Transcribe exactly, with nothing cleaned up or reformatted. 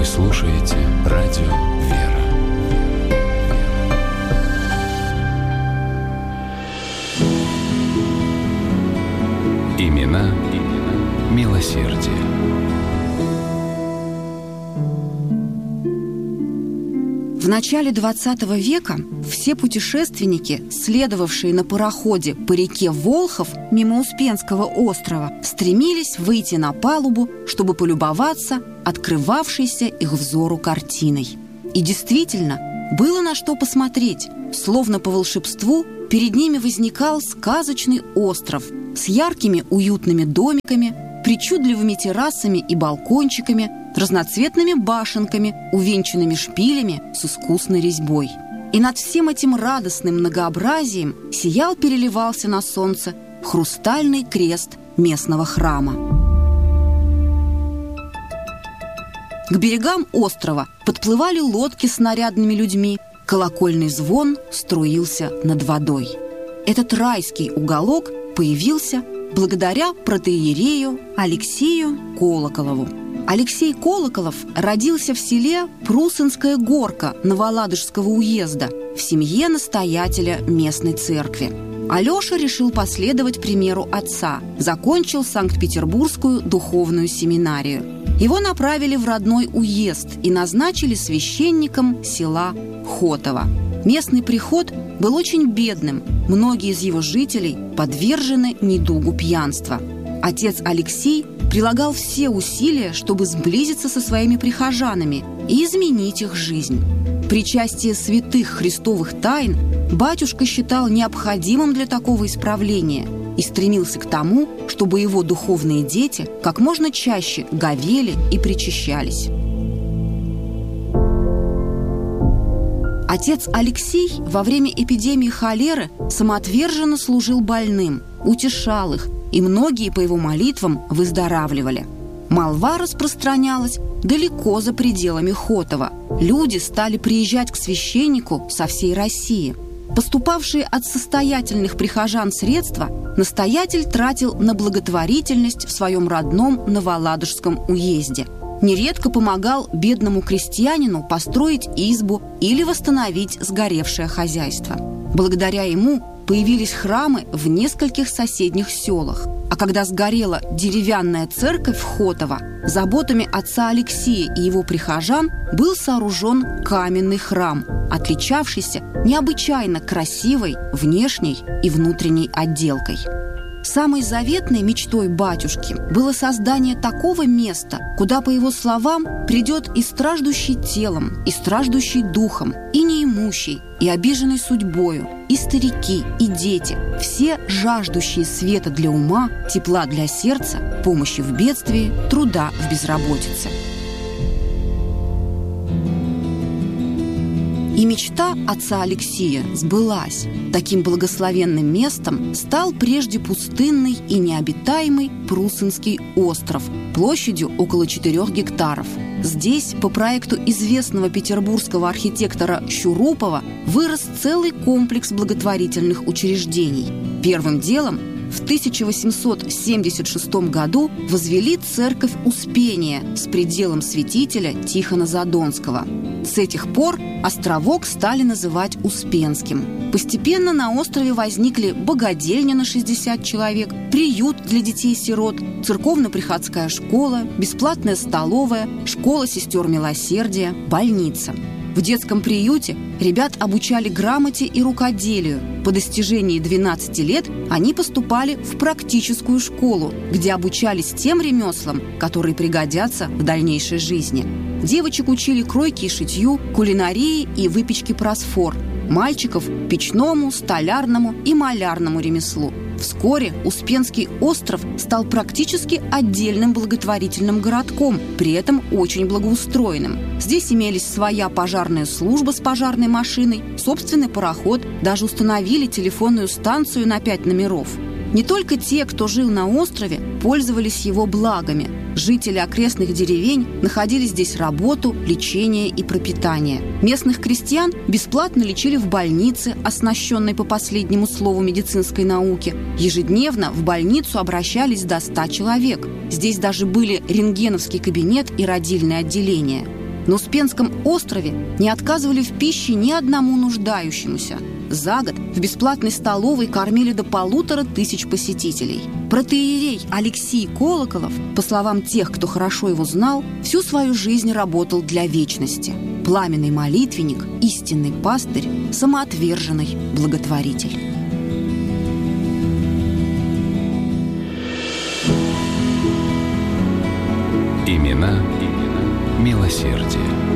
слушаете радио «Вера». Имена, имена милосердия. В начале двадцатого века все путешественники, следовавшие на пароходе по реке Волхов мимо Успенского острова, стремились выйти на палубу, чтобы полюбоваться открывавшейся их взору картиной. И действительно, было на что посмотреть. Словно по волшебству перед ними возникал сказочный остров с яркими уютными домиками, причудливыми террасами и балкончиками, разноцветными башенками, увенчанными шпилями с искусной резьбой. И над всем этим радостным многообразием сиял, переливался на солнце хрустальный крест местного храма. К берегам острова подплывали лодки с нарядными людьми, колокольный звон струился над водой. Этот райский уголок появился благодаря протоиерею Алексею Колоколову. Алексей Колоколов родился в селе Прусынская Горка Новоладожского уезда в семье настоятеля местной церкви. Алеша решил последовать примеру отца, закончил Санкт-Петербургскую духовную семинарию. Его направили в родной уезд и назначили священником села Хотово. Местный приход был очень бедным, многие из его жителей подвержены недугу пьянства. Отец Алексей прилагал все усилия, чтобы сблизиться со своими прихожанами и изменить их жизнь. Причастие святых христовых тайн батюшка считал необходимым для такого исправления и стремился к тому, чтобы его духовные дети как можно чаще говели и причащались. Отец Алексей во время эпидемии холеры самоотверженно служил больным, утешал их, и многие по его молитвам выздоравливали. Молва распространялась далеко за пределами Хотова. Люди стали приезжать к священнику со всей России. Поступавшие от состоятельных прихожан средства настоятель тратил на благотворительность в своем родном Новоладожском уезде. Нередко помогал бедному крестьянину построить избу или восстановить сгоревшее хозяйство. Благодаря ему появились храмы в нескольких соседних селах. А когда сгорела деревянная церковь в Хотово, заботами отца Алексея и его прихожан был сооружен каменный храм, отличавшийся необычайно красивой внешней и внутренней отделкой. Самой заветной мечтой батюшки было создание такого места, куда, по его словам, придет и страждущий телом, и страждущий духом, и неимущий, и обиженный судьбою, и старики, и дети, все жаждущие света для ума, тепла для сердца, помощи в бедствии, труда в безработице. И мечта отца Алексея сбылась. Таким благословенным местом стал прежде пустынный и необитаемый Прусынский остров площадью около четырех гектаров. Здесь, по проекту известного петербургского архитектора Шурупова, вырос целый комплекс благотворительных учреждений. Первым делом в тысяча восемьсот семьдесят шестом году возвели церковь Успения с пределом святителя Тихона Задонского. С этих пор островок стали называть Успенским. Постепенно на острове возникли богадельня на шестьдесят человек, приют для детей-сирот, церковно-приходская школа, бесплатная столовая, школа сестер милосердия, больница. В детском приюте ребят обучали грамоте и рукоделию. По достижении двенадцати лет они поступали в практическую школу, где обучались тем ремеслам, которые пригодятся в дальнейшей жизни. Девочек учили кройке и шитью, кулинарии и выпечке просфор, мальчиков – печному, столярному и малярному ремеслу. Вскоре Успенский остров стал практически отдельным благотворительным городком, при этом очень благоустроенным. Здесь имелись своя пожарная служба с пожарной машиной, собственный пароход, даже установили телефонную станцию на пять номеров. Не только те, кто жил на острове, пользовались его благами. Жители окрестных деревень находили здесь работу, лечение и пропитание. Местных крестьян бесплатно лечили в больнице, оснащенной по последнему слову медицинской науки. Ежедневно в больницу обращались до ста человек. Здесь даже были рентгеновский кабинет и родильное отделение. На Успенском острове не отказывали в пище ни одному нуждающемуся. За год в бесплатной столовой кормили до полутора тысяч посетителей. Протоиерей Алексий Колоколов, по словам тех, кто хорошо его знал, всю свою жизнь работал для вечности. Пламенный молитвенник, истинный пастырь, самоотверженный благотворитель. Имена, имена милосердия.